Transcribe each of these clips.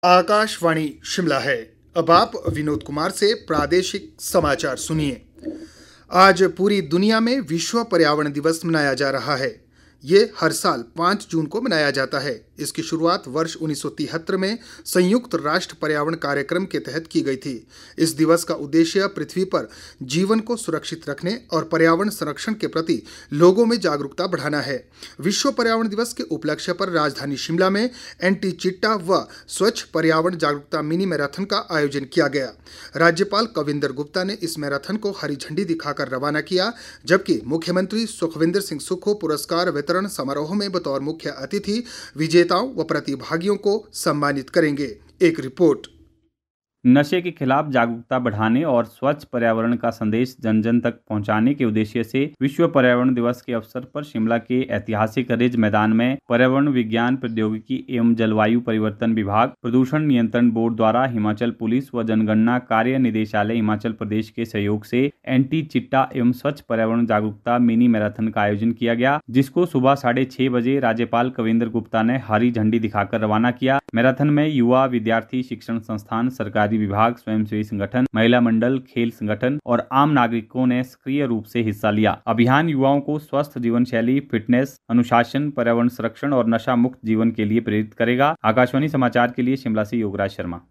आकाशवाणी शिमला है। अब आप विनोद कुमार से प्रादेशिक समाचार सुनिए। आज पूरी दुनिया में विश्व पर्यावरण दिवस मनाया जा रहा है। ये हर साल 5 जून को मनाया जाता है। इसकी शुरुआत वर्ष 1973 में संयुक्त राष्ट्र पर्यावरण कार्यक्रम के तहत की गई थी। इस दिवस का उद्देश्य पृथ्वी पर जीवन को सुरक्षित रखने और पर्यावरण संरक्षण के प्रति लोगों में जागरूकता बढ़ाना है। विश्व पर्यावरण दिवस के उपलक्ष्य पर राजधानी शिमला में एंटी चिट्टा व स्वच्छ पर्यावरण जागरूकता मिनी मैराथन का आयोजन किया गया। राज्यपाल कविंदर गुप्ता ने इस मैराथन को हरी झंडी दिखाकर रवाना किया, जबकि मुख्यमंत्री सुखविंदर सिंह सुक्खू पुरस्कार वितरण समारोह में बतौर मुख्य अतिथि विजेताओं व प्रतिभागियों को सम्मानित करेंगे। एक रिपोर्ट। नशे के खिलाफ जागरूकता बढ़ाने और स्वच्छ पर्यावरण का संदेश जन जन तक पहुंचाने के उद्देश्य से विश्व पर्यावरण दिवस के अवसर पर शिमला के ऐतिहासिक रिज मैदान में पर्यावरण विज्ञान प्रौद्योगिकी एवं जलवायु परिवर्तन विभाग, प्रदूषण नियंत्रण बोर्ड द्वारा हिमाचल पुलिस व जनगणना कार्य निदेशालय हिमाचल प्रदेश के सहयोग से एंटी चिट्टा एवं स्वच्छ पर्यावरण जागरूकता मिनी मैराथन का आयोजन किया गया, जिसको सुबह 6:30 बजे राज्यपाल कविंदर गुप्ता ने हरी झंडी दिखाकर रवाना किया। मैराथन में युवा, विद्यार्थी, शिक्षण संस्थान, सरकारी विभाग, स्वयंसेवी संगठन, महिला मंडल, खेल संगठन और आम नागरिकों ने सक्रिय रूप से हिस्सा लिया। अभियान युवाओं को स्वस्थ जीवन शैली, फिटनेस, अनुशासन, पर्यावरण संरक्षण और नशा मुक्त जीवन के लिए प्रेरित करेगा। आकाशवाणी समाचार के लिए शिमला से योगराज शर्मा।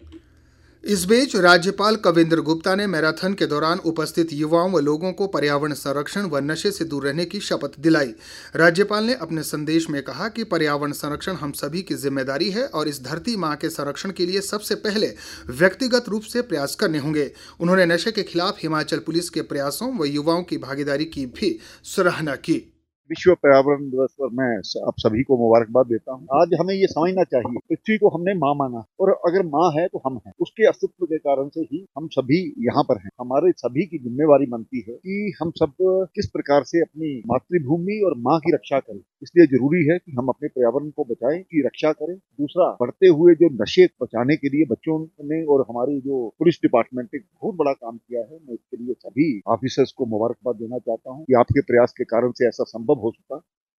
इस बीच राज्यपाल कविंदर गुप्ता ने मैराथन के दौरान उपस्थित युवाओं व लोगों को पर्यावरण संरक्षण व नशे से दूर रहने की शपथ दिलाई। राज्यपाल ने अपने संदेश में कहा कि पर्यावरण संरक्षण हम सभी की जिम्मेदारी है और इस धरती माँ के संरक्षण के लिए सबसे पहले व्यक्तिगत रूप से प्रयास करने होंगे। उन्होंने नशे के खिलाफ हिमाचल पुलिस के प्रयासों व युवाओं की भागीदारी की भी सराहना की। विश्व पर्यावरण दिवस पर मैं आप सभी को मुबारकबाद देता हूं। आज हमें ये समझना चाहिए, पृथ्वी को हमने माँ माना और अगर माँ है तो हम हैं। उसके अस्तित्व के कारण से ही हम सभी यहाँ पर हैं। हमारे सभी की जिम्मेवारी बनती है कि हम सब किस प्रकार से अपनी मातृभूमि और माँ की रक्षा करें। इसलिए जरूरी है कि हम अपने पर्यावरण को बचाएं, की रक्षा करें। दूसरा, बढ़ते हुए जो नशे बचाने के लिए बच्चों ने और हमारी जो पुलिस डिपार्टमेंट ने बहुत बड़ा काम किया है, मैं इसके लिए सभी ऑफिसर्स को मुबारकबाद देना चाहता हूँ कि आपके प्रयास के कारण से ऐसा संभव हो सका।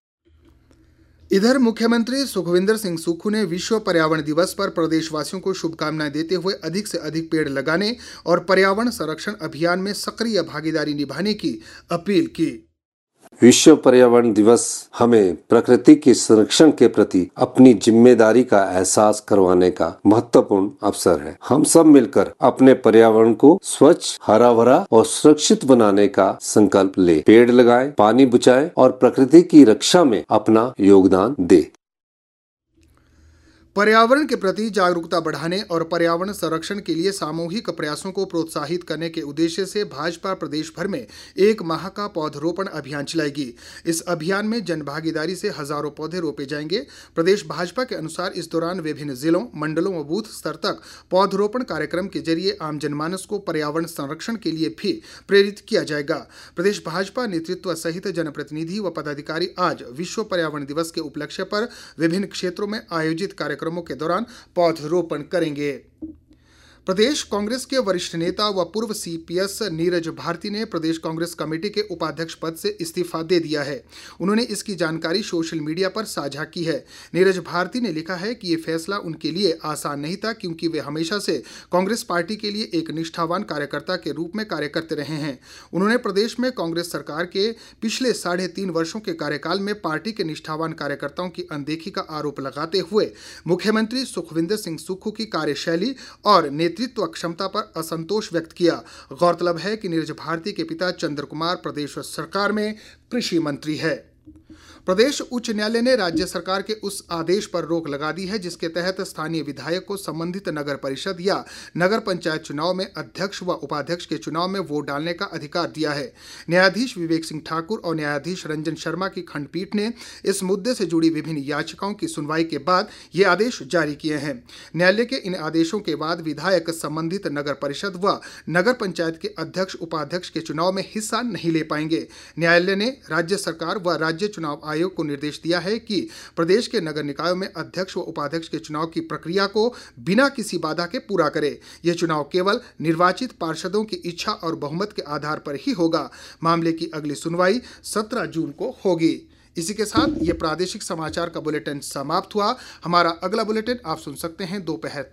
इधर मुख्यमंत्री सुखविंदर सिंह सुक्खू ने विश्व पर्यावरण दिवस पर प्रदेशवासियों को शुभकामनाएं देते हुए अधिक से अधिक पेड़ लगाने और पर्यावरण संरक्षण अभियान में सक्रिय भागीदारी निभाने की अपील की। विश्व पर्यावरण दिवस हमें प्रकृति के संरक्षण के प्रति अपनी जिम्मेदारी का एहसास करवाने का महत्वपूर्ण अवसर है। हम सब मिलकर अपने पर्यावरण को स्वच्छ, हरा भरा और सुरक्षित बनाने का संकल्प लें। पेड़ लगाएं, पानी बचाएं और प्रकृति की रक्षा में अपना योगदान दें। पर्यावरण के प्रति जागरूकता बढ़ाने और पर्यावरण संरक्षण के लिए सामूहिक प्रयासों को प्रोत्साहित करने के उद्देश्य से भाजपा प्रदेश भर में 1 माह का पौधरोपण अभियान चलाएगी। इस अभियान में जन भागीदारी से हजारों पौधे रोपे जाएंगे। प्रदेश भाजपा के अनुसार इस दौरान विभिन्न जिलों, मंडलों व बूथ स्तर तक पौधरोपण कार्यक्रम के जरिए आम जनमानस को पर्यावरण संरक्षण के लिए भी प्रेरित किया जाएगा। प्रदेश भाजपा नेतृत्व सहित जनप्रतिनिधि व पदाधिकारी आज विश्व पर्यावरण दिवस के उपलक्ष्य पर विभिन्न क्षेत्रों में आयोजित कार्यक्रमों के दौरान पौधरोपण करेंगे। प्रदेश कांग्रेस के वरिष्ठ नेता व पूर्व सीपीएस नीरज भारती ने प्रदेश कांग्रेस कमेटी के उपाध्यक्ष पद से इस्तीफा दे दिया है। उन्होंने इसकी जानकारी सोशल मीडिया पर साझा की है। नीरज भारती ने लिखा है कि ये फैसला उनके लिए आसान नहीं था, क्योंकि वे हमेशा से कांग्रेस पार्टी के लिए एक निष्ठावान कार्यकर्ता के रूप में कार्य करते रहे हैं। उन्होंने प्रदेश में कांग्रेस सरकार के पिछले 3.5 वर्षों के कार्यकाल में पार्टी के निष्ठावान कार्यकर्ताओं की अनदेखी का आरोप लगाते हुए मुख्यमंत्री सुखविंदर सिंह सुक्खू की कार्यशैली और नेतृत्व क्षमता पर असंतोष व्यक्त किया। गौरतलब है कि नीरज भारती के पिता चंद्र कुमार प्रदेश सरकार में कृषि मंत्री है। प्रदेश उच्च न्यायालय ने राज्य सरकार के उस आदेश पर रोक लगा दी है जिसके तहत स्थानीय विधायक को संबंधित नगर परिषद या नगर पंचायत चुनाव में अध्यक्ष व उपाध्यक्ष के चुनाव में वोट डालने का अधिकार दिया है। न्यायाधीश विवेक सिंह ठाकुर और न्यायाधीश रंजन शर्मा की खंडपीठ ने इस मुद्दे से जुड़ी विभिन्न याचिकाओं की सुनवाई के बाद ये आदेश जारी किए हैं। न्यायालय के इन आदेशों के बाद विधायक संबंधित नगर परिषद व नगर पंचायत के अध्यक्ष उपाध्यक्ष के चुनाव में हिस्सा नहीं ले पाएंगे। न्यायालय ने राज्य सरकार व राज्य चुनाव आयोग को निर्देश दिया है कि प्रदेश के नगर निकायों में अध्यक्ष व उपाध्यक्ष के चुनाव की प्रक्रिया को बिना किसी बाधा के पूरा करे। यह चुनाव केवल निर्वाचित पार्षदों की इच्छा और बहुमत के आधार पर ही होगा। मामले की अगली सुनवाई 17 जून को होगी। इसी के साथ ये प्रादेशिक समाचार का बुलेटिन समाप्त हुआ। हमारा अगला बुलेटिन आप सुन सकते हैं दोपहर